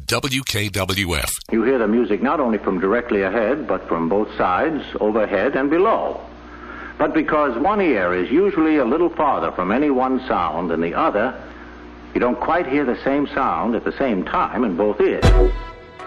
WKWF. You hear the music not only from directly ahead, but from both sides, overhead, and below. But because one ear is usually a little farther from any one sound than the other, you don't quite hear the same sound at the same time in both ears.